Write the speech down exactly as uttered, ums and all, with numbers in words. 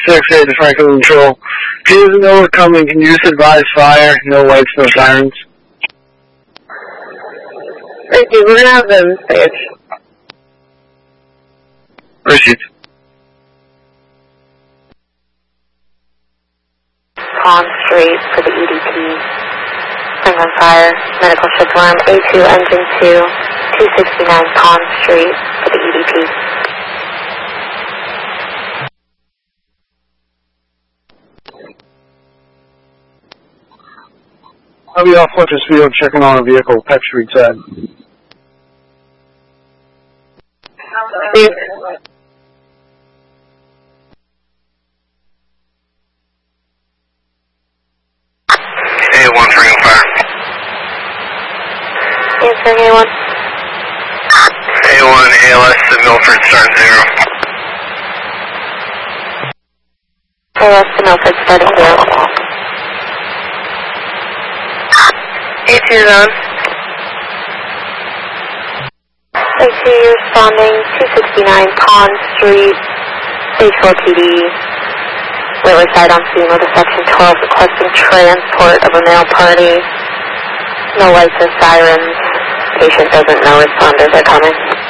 six eight to Franklin Control. If he doesn't know we're coming, can you just advise fire? No lights, no sirens. Thank you. We're going to have them safe. Received. Pond Street for the E D P. Franklin Fire, medical ship alarm A two, engine two, two sixty-nine Pond Street for the E D P. I'll be off Fletcher's Field checking on a vehicle, Peck Street side. Steve. A one, Franklin Fire. Answering A one. A one, A L S to Milford, starting zero. A L S to Milford, starting zero. A two zone. A two responding, two sixty-nine Pond Street, stage four T D. Wheeler side on scene with a section twelve requesting transport of a male party. No lights or sirens. Patient doesn't know responders are coming.